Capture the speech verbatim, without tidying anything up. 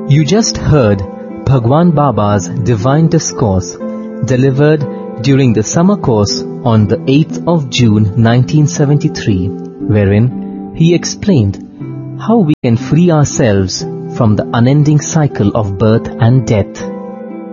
You just heard Bhagwan Baba's Divine Discourse delivered during the summer course on the eighth of June nineteen seventy-three, wherein he explained how we can free ourselves from the unending cycle of birth and death.